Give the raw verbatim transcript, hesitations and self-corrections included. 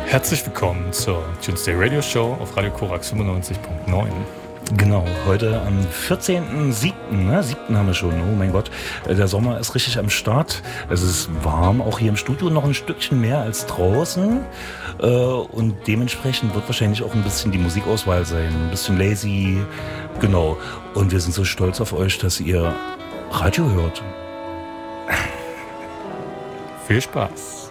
Herzlich willkommen zur Tuesday Radio Show auf Radio Korax fünfundneunzig Komma neun. Genau, heute am vierzehnten siebten, ne? siebten haben wir schon, oh mein Gott, der Sommer ist richtig am Start. Es ist warm, auch hier im Studio noch ein Stückchen mehr als draußen und dementsprechend wird wahrscheinlich auch ein bisschen die Musikauswahl sein, ein bisschen lazy, genau. Und wir sind so stolz auf euch, dass ihr Radio hört. Viel Spaß.